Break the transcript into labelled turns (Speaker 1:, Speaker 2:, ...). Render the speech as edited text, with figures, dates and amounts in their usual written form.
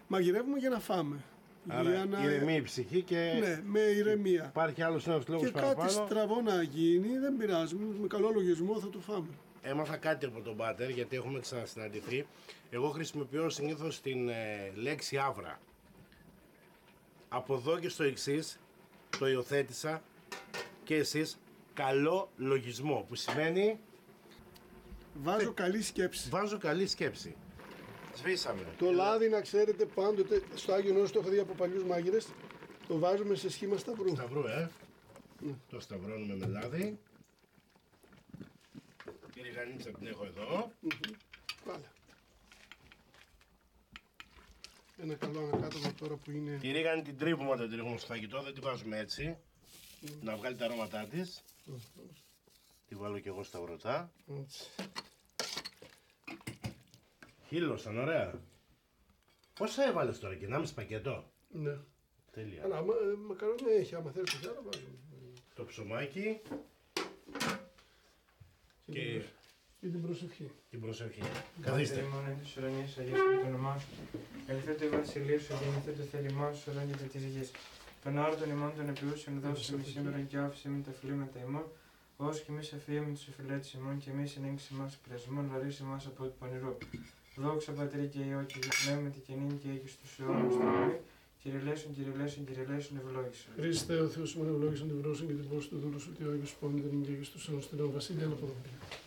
Speaker 1: Μαγειρεύουμε για να φάμε.
Speaker 2: Άρα
Speaker 1: για να...
Speaker 2: ηρεμεί η ψυχή και
Speaker 1: ναι, με ηρεμία.
Speaker 2: Υπάρχει άλλος ένας λόγος
Speaker 1: και
Speaker 2: παραπάνω.
Speaker 1: κάτι στραβό να γίνει, δεν πειράζει. Με καλό λογισμό θα το φάμε.
Speaker 2: Έμαθα κάτι από τον Πάτερ, γιατί έχουμε ξανασυναντηθεί. Εγώ χρησιμοποιώ συνήθως την λέξη άβρα. Από εδώ και στο εξής το υιοθέτησα και εσείς, καλό λογισμό, που σημαίνει
Speaker 1: Βάζω καλή σκέψη.
Speaker 2: βάζω καλή σκέψη. Σβήσαμε.
Speaker 1: Το λάδι, να ξέρετε, πάντοτε στο Άγιο Νόστο, το έχω δει από παλιούς μάγειρες, το βάζουμε σε σχήμα σταυρού.
Speaker 2: Σταυρού, το σταυρώνουμε με λάδι. Τη ριγανίτσα την έχω εδώ.
Speaker 1: Βάλε. Ένα καλό ανακάτωπο τώρα που είναι...
Speaker 2: Τη ρίγανη την τρίβουμε όταν την ρίχνουμε στο φαγητό, δεν τη βάζουμε έτσι. Να βγάλει τα αρώματά της. Τη βάλω και εγώ στα βρωτά.
Speaker 1: Έτσι.
Speaker 2: Χείλωσαν, ωραία. Πόσα έβαλες τώρα, και 1,5 πακέτο.
Speaker 1: Ναι.
Speaker 2: Τέλεια.
Speaker 1: Ένα μακαρόνι έχει, άμα θέλεις το άλλο βάζουμε.
Speaker 2: Το ψωμάκι και
Speaker 1: την προσευχή.
Speaker 2: την προσευχή. Καθίστε.
Speaker 3: Καθίστε. Της ουρανίας, αγιαστεί το όνομά σου. Ελθέτω η βασιλεία σου, γεννηθέτω το θέλημά σου, ουρανία και της γης. Τον άρο των ημών των επιούσεων δώσε με σήμερα και άφησε με τα φυλήματα ημών, ως και εμείς αφίαμε τους εφηλέτες ημών και εμείς ενέγγισε μας πρεσμών, λαρίσει μας από του πονηρού. Δόξα Πατρί και Υιό και Πνεύματι και νύν και έγι στους αιώνας του ζωή. Κυριλέσον, κυριλέσον, κυριλέσον, ευλόγησον.
Speaker 1: Χριστέ ο Θεός μου ευλόγησον την βρόσον και την πόση του δούλου σου, ότι ο Άγιος Πόμη δεν είναι και στους αιώνας του Βασίλεια, να αποδοθεί.